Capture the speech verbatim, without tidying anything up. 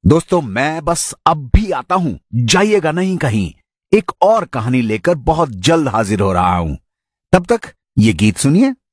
दोस्तों मैं बस अब भी आता हूं, जाइएगा नहीं कहीं। एक और कहानी लेकर बहुत जल्द हाजिर हो रहा हूं। तब तक ये गीत सुनिए।